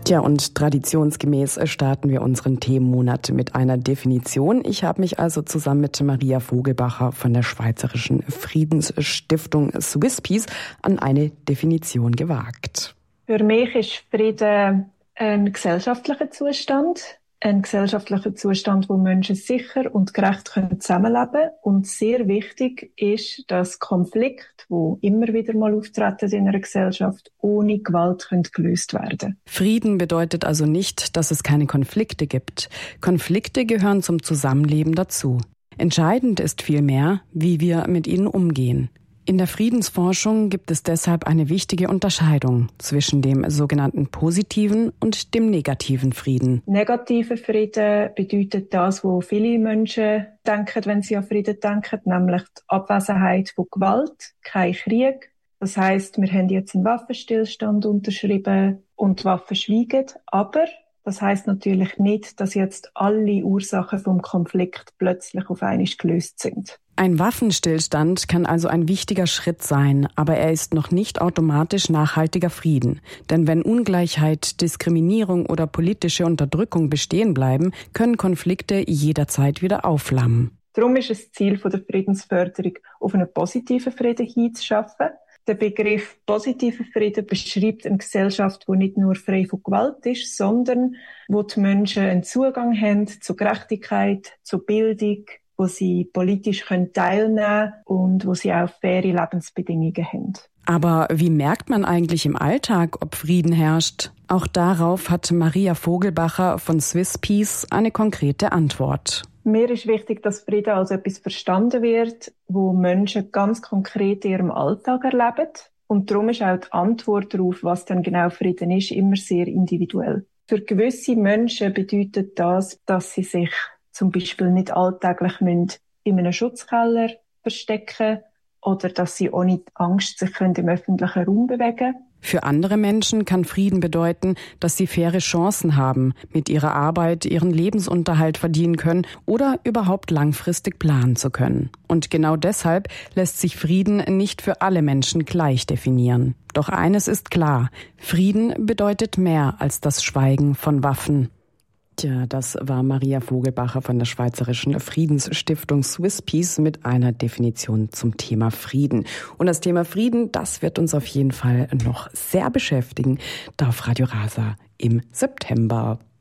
Tja, und traditionsgemäß starten wir unseren Themenmonat mit einer Definition. Ich habe mich also zusammen mit Maria Vogelbacher von der Schweizerischen Friedensstiftung Swiss Peace an eine Definition gewagt. Für mich ist Frieden ein gesellschaftlicher Zustand. Ein gesellschaftlicher Zustand, wo Menschen sicher und gerecht zusammenleben können. Und sehr wichtig ist, dass Konflikte, die immer wieder mal auftreten in einer Gesellschaft, ohne Gewalt gelöst werden können. Frieden bedeutet also nicht, dass es keine Konflikte gibt. Konflikte gehören zum Zusammenleben dazu. Entscheidend ist vielmehr, wie wir mit ihnen umgehen. In der Friedensforschung gibt es deshalb eine wichtige Unterscheidung zwischen dem sogenannten positiven und dem negativen Frieden. Negativer Frieden bedeutet das, wo viele Menschen denken, wenn sie an Frieden denken, nämlich die Abwesenheit von Gewalt, kein Krieg. Das heisst, wir haben jetzt einen Waffenstillstand unterschrieben und Waffen schweigen, aber das heisst natürlich nicht, dass jetzt alle Ursachen vom Konflikt plötzlich auf einmal gelöst sind. Ein Waffenstillstand kann also ein wichtiger Schritt sein, aber er ist noch nicht automatisch nachhaltiger Frieden. Denn wenn Ungleichheit, Diskriminierung oder politische Unterdrückung bestehen bleiben, können Konflikte jederzeit wieder aufflammen. Darum ist es Ziel der Friedensförderung, auf einen positiven Frieden hinzuschaffen. Der Begriff positiver Frieden beschreibt eine Gesellschaft, die nicht nur frei von Gewalt ist, sondern wo die Menschen einen Zugang haben zu Gerechtigkeit, zu Bildung, wo sie politisch teilnehmen können und wo sie auch faire Lebensbedingungen haben. Aber wie merkt man eigentlich im Alltag, ob Frieden herrscht? Auch darauf hat Maria Vogelbacher von Swiss Peace eine konkrete Antwort. Mir ist wichtig, dass Frieden als etwas verstanden wird, wo Menschen ganz konkret in ihrem Alltag erleben. Und darum ist auch die Antwort darauf, was denn genau Frieden ist, immer sehr individuell. Für gewisse Menschen bedeutet das, dass sie sich zum Beispiel nicht alltäglich in einem Schutzkeller verstecken oder dass sie ohne Angst sich im öffentlichen Raum bewegen können. Für andere Menschen kann Frieden bedeuten, dass sie faire Chancen haben, mit ihrer Arbeit ihren Lebensunterhalt verdienen können oder überhaupt langfristig planen zu können. Und genau deshalb lässt sich Frieden nicht für alle Menschen gleich definieren. Doch eines ist klar: Frieden bedeutet mehr als das Schweigen von Waffen. Tja, das war Maria Vogelbacher von der Schweizerischen Friedensstiftung Swiss Peace mit einer Definition zum Thema Frieden. Und das Thema Frieden, das wird uns auf jeden Fall noch sehr beschäftigen, da auf Radio Rasa im September.